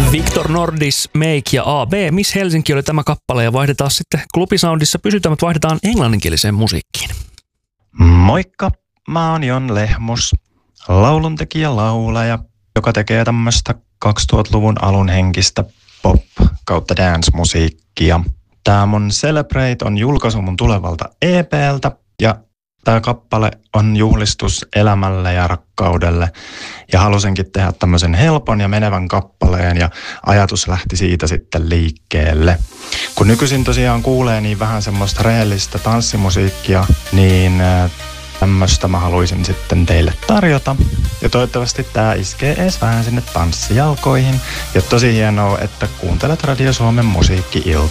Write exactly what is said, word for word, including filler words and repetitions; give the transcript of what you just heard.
Victor Nordis, Make ja A B. Miss Helsinki oli tämä kappale ja vaihdetaan sitten klubisoundissa. Pysytään, mutta vaihdetaan englanninkieliseen musiikkiin. Moikka, mä oon Jon Lehmus, lauluntekijä, laulaja, joka tekee tämmöistä kaksituhattaluvun alun henkistä pop- kautta dance-musiikkia. Tää mun Celebrate on julkaisu mun tulevalta E P:ltä ja tää kappale on juhlistus elämälle ja rakkaudelle ja halusinkin tehdä tämmöisen helpon ja menevän kappaleen ja ajatus lähti siitä sitten liikkeelle. Kun nykyisin tosiaan kuulee niin vähän semmoista rehellistä tanssimusiikkia, niin tämmöistä mä haluaisin sitten teille tarjota. Ja toivottavasti tää iskee edes vähän sinne tanssijalkoihin. Ja tosi hienoa, että kuuntelet Radio Suomen musiikki-iltaa.